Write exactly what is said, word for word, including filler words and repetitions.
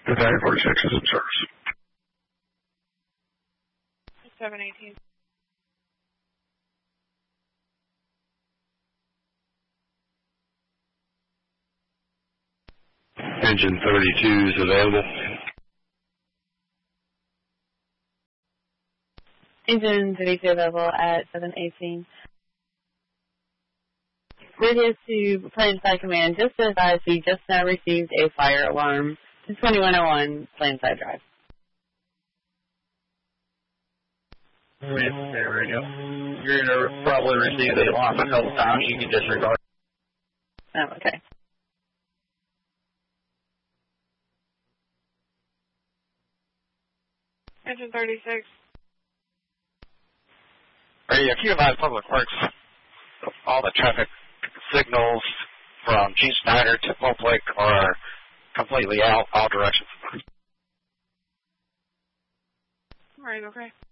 Battalion forty-six is in service. seven eighteen. Engine thirty-two is available. Engine thirty-two available at seven eighteen. Radio to Plainside Command, just advised we just now received a fire alarm to twenty-one oh one Plainside Drive. Okay, radio. You're going to probably receive the alarm a couple times. You can disregard. Oh, okay. Engine thirty-six. Radio, can you advise Public Works all the traffic signals from Gene Snyder to Pope Lake are completely out, all directions? All right, okay.